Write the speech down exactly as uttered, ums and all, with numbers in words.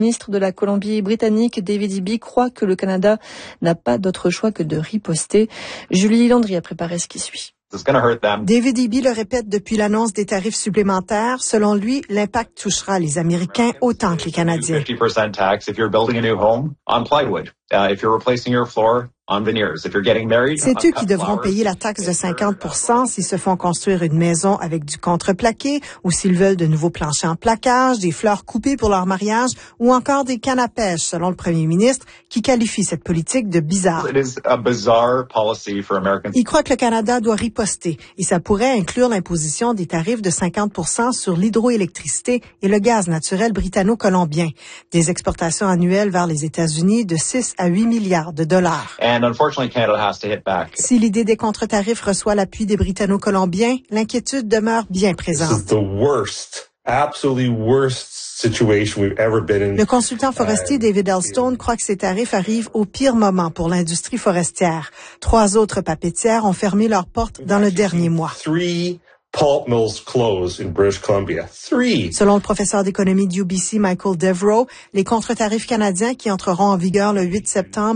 Le ministre de la Colombie-Britannique, David Eby, croit que le Canada n'a pas d'autre choix que de riposter. Julie Landry a préparé ce qui suit. David Eby le répète depuis l'annonce des tarifs supplémentaires. Selon lui, l'impact touchera les Américains autant que les Canadiens. C'est eux qui devront payer la taxe de cinquante pour cent s'ils se font construire une maison avec du contreplaqué ou s'ils veulent de nouveaux planchers en plaquage, des fleurs coupées pour leur mariage ou encore des cannes à pêche, selon le premier ministre, qui qualifie cette politique de bizarre. Il croit que le Canada doit riposter et ça pourrait inclure l'imposition des tarifs de cinquante pour cent sur l'hydroélectricité et le gaz naturel britanno-colombien, des exportations annuelles vers les États-Unis de six à huit milliards de dollars. Si l'idée des contre-tarifs reçoit l'appui des Britanno-Colombiens, l'inquiétude demeure bien présente. Le consultant forestier David Elstone croit que ces tarifs arrivent au pire moment pour l'industrie forestière. Trois autres papetières ont fermé leurs portes dans le dernier mois. Pulp mills closed in British Columbia. Three. Selon le professeur d'économie de U B C, Michael Devereaux, les contre-tarifs canadiens qui entreront en vigueur le huit septembre